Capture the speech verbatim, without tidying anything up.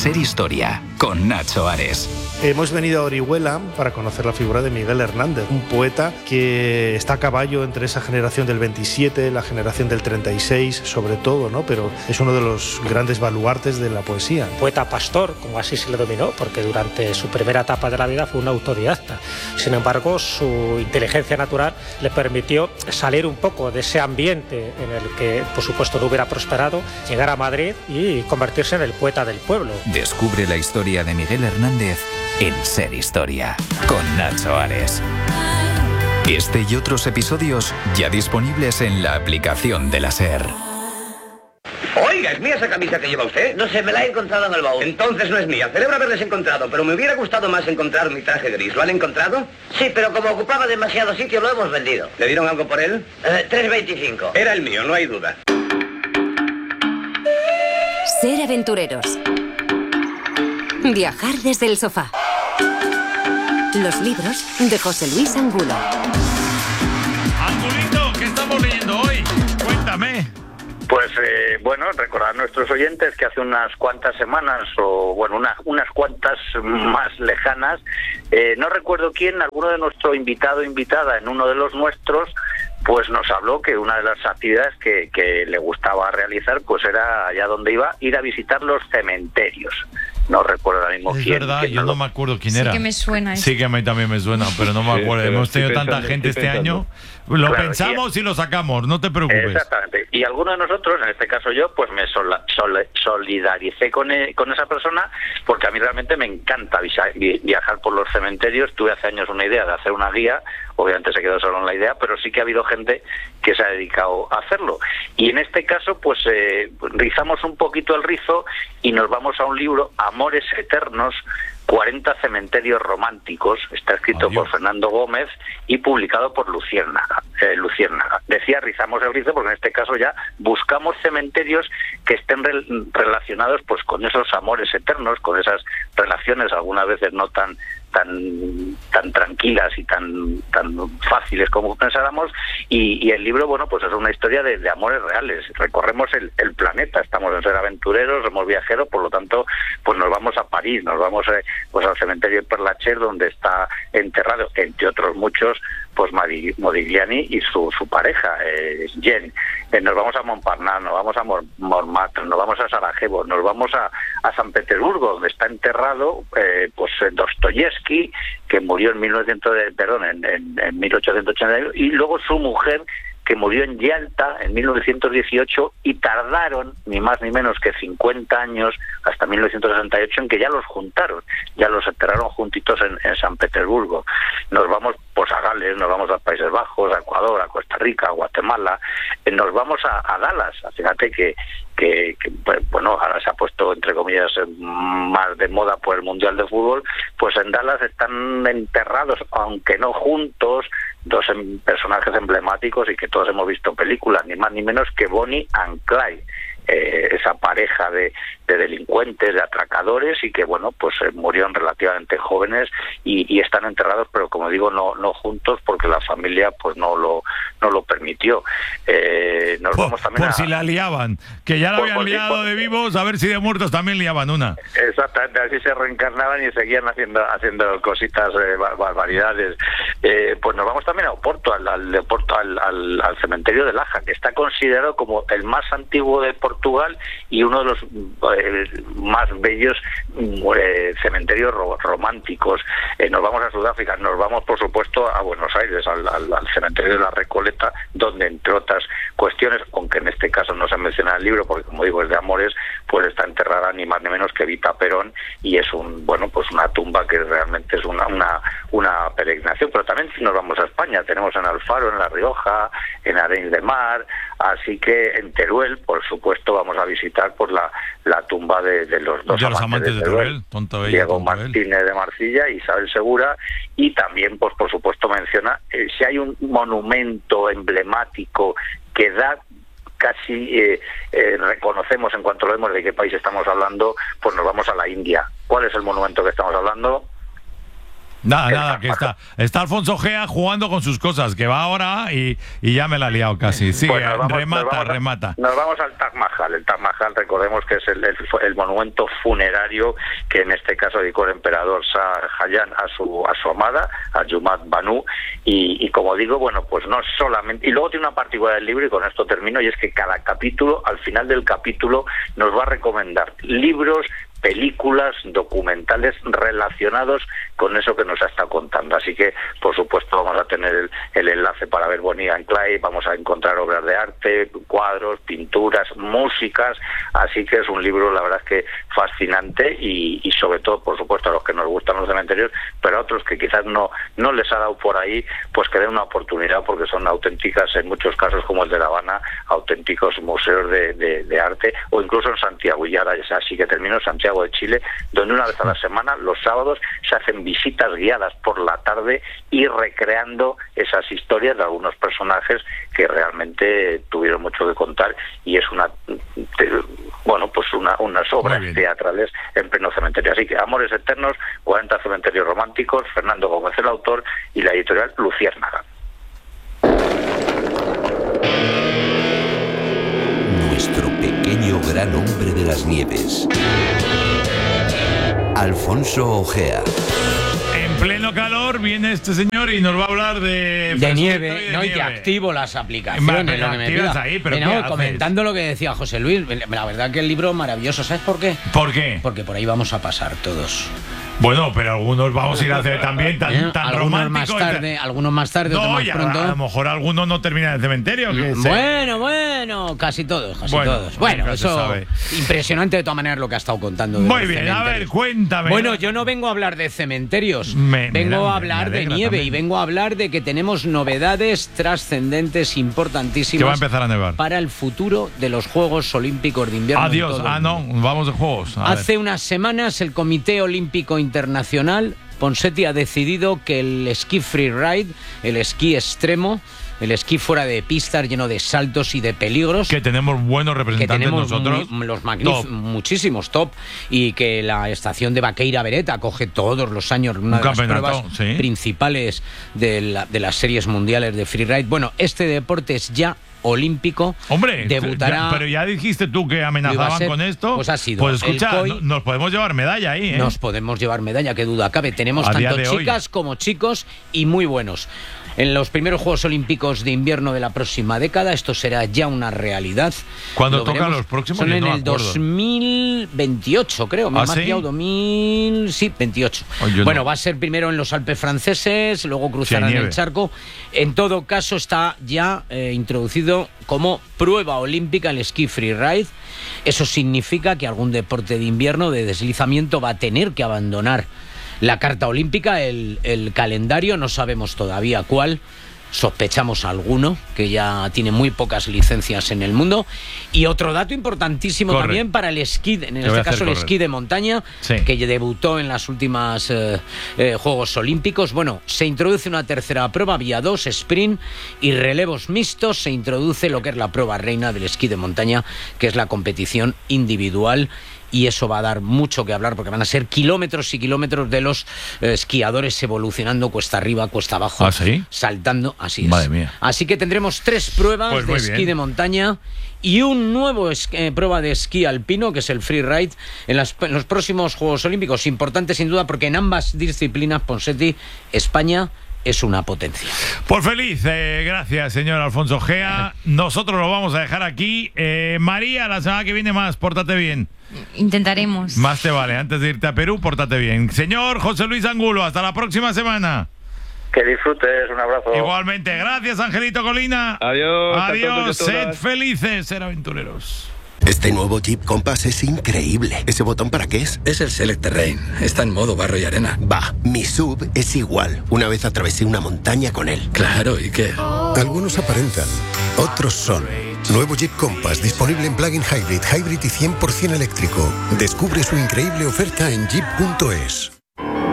Ser Historia, con Nacho Ares. Hemos venido a Orihuela para conocer la figura de Miguel Hernández, un poeta que está a caballo entre esa generación del veintisiete, la generación del treinta y seis, sobre todo, ¿no? Pero es uno de los grandes baluartes de la poesía. Poeta pastor, como así se le dominó, porque durante su primera etapa de la vida fue un autodidacta. Sin embargo, su inteligencia natural le permitió salir un poco de ese ambiente en el que, por supuesto, no hubiera prosperado, llegar a Madrid y convertirse en el poeta del pueblo. Descubre la historia de Miguel Hernández en Ser Historia, con Nacho Ares. Este y otros episodios ya disponibles en la aplicación de la SER. Oiga, ¿es mía esa camisa que lleva usted? No sé, me la he encontrado en el baúl. Entonces no es mía. Celebro haberles encontrado, pero me hubiera gustado más encontrar mi traje gris. ¿Lo han encontrado? Sí, pero como ocupaba demasiado sitio, lo hemos vendido. ¿Le dieron algo por él? Eh, tres veinticinco. Era el mío, no hay duda. Ser aventureros. Viajar desde el sofá. Los libros de José Luis Angulo. Angulito, ¿qué estamos leyendo hoy? Cuéntame. Pues eh, bueno, recordar a nuestros oyentes que hace unas cuantas semanas, o bueno, una, unas cuantas más lejanas, eh, no recuerdo quién, alguno de nuestro invitado o invitada en uno de los nuestros, pues nos habló que una de las actividades que, que le gustaba realizar, pues era allá donde iba, ir a visitar los cementerios. No recuerdo ahora mismo es quién. Es verdad, quién yo no no lo... me acuerdo quién sí era. Sí que me suena. Sí que a mí también me suena, pero no me acuerdo. Sí, Hemos tenido tanta pensando, gente este año. Lo claro, pensamos y, y lo sacamos, no te preocupes. Exactamente. Y alguno de nosotros, en este caso yo, pues me sol, sol, solidaricé con, e, con esa persona, porque a mí realmente me encanta viajar por los cementerios. Tuve hace años una idea de hacer una guía, obviamente se quedó solo en la idea, pero sí que ha habido gente que se ha dedicado a hacerlo. Y en este caso, pues eh, rizamos un poquito el rizo y nos vamos a un libro, Amores Eternos, cuarenta cementerios románticos. Está escrito Adiós. por Fernando Gómez y publicado por Luciérnaga. Eh, Luciérnaga. Decía rizamos el rizo porque en este caso ya buscamos cementerios que estén re relacionados pues con esos amores eternos, con esas relaciones algunas veces no tan tan tan tranquilas y tan tan fáciles como pensáramos, y, y el libro, bueno, pues es una historia de, de amores reales. Recorremos el, el planeta, estamos en Ser Aventureros, somos viajeros, por lo tanto, pues nos vamos a París, nos vamos eh, pues al cementerio de Père Lachaise, donde está enterrado, entre otros muchos, pues Modigliani y su, su pareja, eh, Jen. Eh, nos vamos a Montparnasse, nos vamos a Montmartre, nos vamos a Sarajevo, nos vamos a, a San Petersburgo, donde está enterrado eh, pues Dostoyevsky, que murió en mil novecientos, perdón, en, en, en mil ochocientos ochenta y uno, y luego su mujer, que murió en Yalta en mil novecientos dieciocho, y tardaron ni más ni menos que cincuenta años, hasta mil novecientos sesenta y ocho, en que ya los juntaron, ya los enterraron juntitos en, en San Petersburgo. Nos vamos pues a Gales, nos vamos a Países Bajos, a Ecuador, a Costa Rica, a Guatemala, eh, nos vamos a, a Dallas. Fíjate que, que, que bueno, ahora se ha puesto entre comillas más de moda por el Mundial de Fútbol, pues en Dallas están enterrados, aunque no juntos, dos em, personajes emblemáticos y que todos hemos visto películas, ni más ni menos que Bonnie and Clyde, eh, esa pareja de, de delincuentes, de atracadores, y que bueno, pues eh, murieron relativamente jóvenes y, y están enterrados, pero como digo, no no juntos, porque la familia pues no lo no lo permitió. Eh, nos por, vamos también por a, si la liaban, que ya la por, habían por, liado por, de vivos, a ver si de muertos también liaban una. Exactamente, así se reencarnaban y seguían haciendo haciendo cositas, eh, barbaridades. Eh, pues nos vamos también a Oporto, al, al, Oporto al, al, al cementerio de Laja, que está considerado como el más antiguo de Portugal y uno de los eh, más bellos eh, cementerios ro románticos. Eh, nos vamos a Sudáfrica, nos vamos por supuesto a Buenos Aires, al, al, al cementerio de la Recoleta, donde entre otras cuestiones, aunque en este caso no se menciona en el libro, porque como digo es de amores, pues está enterrada ni más ni menos que Evita Perón, y es un bueno pues una tumba que realmente es una una, una peregrinación. Pero también si nos vamos a España, tenemos en Alfaro, en La Rioja, en Arenys de Mar, así que en Teruel, por supuesto, vamos a visitar por la, la tumba de, de los dos de los amantes, amantes de Teruel, Tonta Bella, Diego Tonta Martínez de Marcilla, Isabel Segura, y también, pues por supuesto, menciona eh, si hay un monumento emblemático que da casi eh, eh, reconocemos en cuanto lo vemos de qué país estamos hablando, pues nos vamos a la India. ¿Cuál es el monumento que estamos hablando? Nada, nada, que está, está Alfonso Gea jugando con sus cosas, que va ahora y, y ya me la ha liado casi. Sí, Bueno, nos vamos- remata, nos vamos a- remata. Nos vamos al Taj Mahal. El Taj Mahal, recordemos que es el, el, el monumento funerario que en este caso dedicó el emperador Shah Jahan a su a su amada, a Jumat Banu, y, y como digo, bueno, pues no solamente... Y luego tiene una particularidad del libro, y con esto termino, y es que cada capítulo, al final del capítulo, nos va a recomendar libros, películas, documentales relacionados con eso que nos ha estado contando. Así que, por supuesto, vamos a tener el, el enlace para ver Bonnie and Clyde, vamos a encontrar obras de arte, cuadros, pinturas, músicas, así que es un libro, la verdad es que fascinante y, y sobre todo, por supuesto, a los que nos gustan los cementerios, pero a otros que quizás no, no les ha dado por ahí, pues que den una oportunidad, porque son auténticas, en muchos casos como el de La Habana, auténticos museos de, de, de arte, o incluso en Santiago, y ahora ya sí que termino, Santiago de Chile, donde una vez a la semana, los sábados, se hacen visitas guiadas por la tarde y recreando esas historias de algunos personajes que realmente tuvieron mucho que contar, y es una, bueno, pues una, unas obras teatrales en pleno cementerio. Así que Amores Eternos, cuarenta cementerios románticos, Fernando Gómez el autor, y la editorial Luciérnaga. Nuestro pequeño gran hombre de las nieves. Alfonso Ojea. En pleno calor viene este señor y nos va a hablar de... De nieve, y de no, y nieve. te activo las Va, aplicaciones. pero Lo que me activas pida. ahí, pero Eh, no, ¿qué haces? comentando lo que decía José Luis, la verdad que el libro maravilloso, ¿sabes por qué? ¿Por qué? Porque por ahí vamos a pasar todos. Bueno, pero algunos vamos a ir a hacer también tan, ¿Eh? tan algunos más románticos. tarde, algunos más tarde, otros No, más y a, pronto. a lo mejor algunos no terminan en el cementerio. que se- Bueno, bueno, casi todos, casi Bueno, todos. Bueno, nunca se eso sabe. impresionante de todas maneras lo que ha estado contando. De Muy los bien, a cementerios. ver, cuéntame. Bueno, yo no vengo a hablar de cementerios, Me- vengo me- a me hablar de alegra nieve también. y vengo a hablar de que tenemos novedades trascendentes importantísimas Que va a empezar a nevar. para el futuro de los Juegos Olímpicos de Invierno. en Adiós. todo el Ah, no, mundo. vamos de juegos. A ver. Hace unas semanas el Comité Olímpico Internacional, Ponseti, ha decidido que el esquí freeride, el esquí extremo, el esquí fuera de pistas lleno de saltos y de peligros, Que tenemos buenos que representantes tenemos nosotros. muy- los magníficos, Top. muchísimos top, y que la estación de Baqueira Beretta acoge todos los años una Un de las campeonato, pruebas sí. principales de, la- de las series mundiales de freeride. Bueno, este deporte es ya olímpico. Hombre, debutará. ya- pero ya dijiste tú que Iba a amenazaban ser, con esto. pues ha sido. Pues El escucha, C O I no- nos podemos llevar medalla ahí, ¿eh? Nos podemos llevar medalla, qué duda cabe. Tenemos A día tanto de hoy. chicas como chicos y muy buenos. En los primeros Juegos Olímpicos de Invierno de la próxima década, esto será ya una realidad. ¿Cuándo Lo tocan veremos. los próximos? Son Yo en no me el acuerdo. dos mil veintiocho, creo. Me ¿Ah, he sí? marcado dos mil... Sí, veintiocho. Oh, yo bueno, no. va a ser primero en los Alpes franceses, luego cruzarán nieve. el charco. En todo caso, está ya eh, introducido como prueba olímpica el esquí freeride. Eso significa que algún deporte de invierno de deslizamiento va a tener que abandonar la carta olímpica, el, el calendario, no sabemos todavía cuál. Sospechamos alguno, que ya tiene muy pocas licencias en el mundo. Y otro dato importantísimo Corre. también para el esquí, en Te voy a este hacer caso el correr. esquí de montaña, Sí. que debutó en las últimas eh, eh, Juegos Olímpicos. Bueno, se introduce una tercera prueba, vía dos, sprint y relevos mixtos. Se introduce lo que es la prueba reina del esquí de montaña, que es la competición individual. Y eso va a dar mucho que hablar, porque van a ser kilómetros y kilómetros de los eh, esquiadores evolucionando cuesta arriba, cuesta abajo, ¿Ah, sí? saltando, así es. Madre mía. Así que tendremos tres pruebas Pues de muy esquí bien. de montaña y un nuevo es- eh, prueba de esquí alpino, que es el freeride, en, las- en los próximos Juegos Olímpicos. Importante sin duda, porque en ambas disciplinas, Ponseti, España es una potencia. Pues feliz, eh, gracias, señor Alfonso Gea. Nosotros lo vamos a dejar aquí. Eh, María, la semana que viene más, pórtate bien. Intentaremos. Más te vale, antes de irte a Perú, pórtate bien. Señor José Luis Angulo, hasta la próxima semana. Que disfrutes, un abrazo. Igualmente, gracias, Angelito Colina. Adiós. a todos y a Adiós, sed todas. felices, ser aventureros. Este nuevo Jeep Compass es increíble. ¿Ese botón para qué es? Es el Select Terrain. Está en modo barro y arena. Va, mi sub es igual. Una vez atravesé una montaña con él. Claro, ¿y qué? Algunos aparentan, otros son. Nuevo Jeep Compass disponible en plug-in hybrid, hybrid y cien por ciento eléctrico. Descubre su increíble oferta en jeep punto es.